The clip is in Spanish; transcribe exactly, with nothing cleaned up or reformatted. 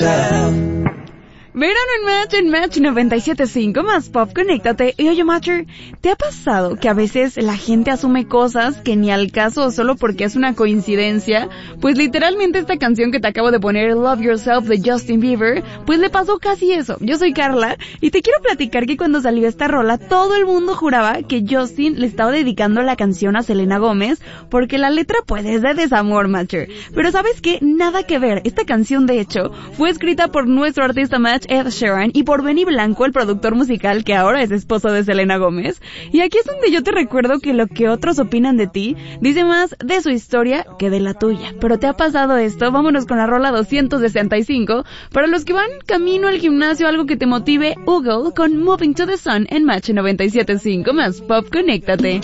Verano en Match, en Match noventa y siete punto cinco, más pop, conéctate. Y oye, Matcher, ¿te ha pasado que a veces la gente asume cosas que ni al caso solo porque es una coincidencia? Pues literalmente esta canción que te acabo de poner, Love Yourself, de Justin Bieber, pues le pasó casi eso. Yo soy Carla, y te quiero platicar que cuando salió esta rola, todo el mundo juraba que Justin le estaba dedicando la canción a Selena Gómez, porque la letra pues es de desamor, Matcher. Pero ¿sabes qué? Nada que ver. Esta canción, de hecho, fue escrita por nuestro artista Match, Ed Sheeran, y por Benny Blanco, el productor musical que ahora es esposo de Selena Gómez. Y aquí es donde yo te recuerdo que lo que otros opinan de ti dice más de su historia que de la tuya. ¿Pero te ha pasado esto? Vámonos con la rola doscientos sesenta y cinco. Para los que van camino al gimnasio, algo que te motive, Google con Moving to the Sun en Match noventa y siete punto cinco, más pop, conéctate.